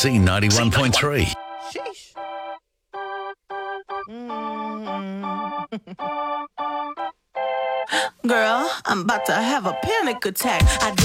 C91.3. Sheesh. Girl, I'm about to have a panic attack. I